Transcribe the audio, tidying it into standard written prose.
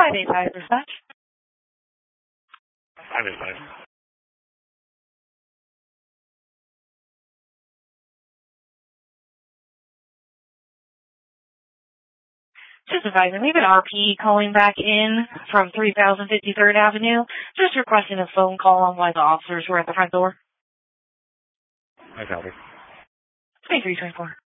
585 dispatch. 585. Just advising, we have an RP calling back in from 3053rd Avenue, just requesting a phone call on why the officers were at the front door. I copy. 2324.